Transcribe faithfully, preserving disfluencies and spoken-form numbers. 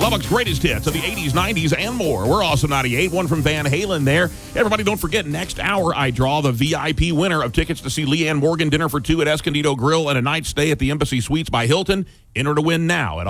Lubbock's greatest hits of the eighties, nineties, and more. We're also ninety-eight. One from Van Halen there. Everybody, don't forget, next hour I draw the V I P winner of tickets to see Leanne Morgan dinner for two at Escondido Grill and a night stay at the Embassy Suites by Hilton. Enter to win now at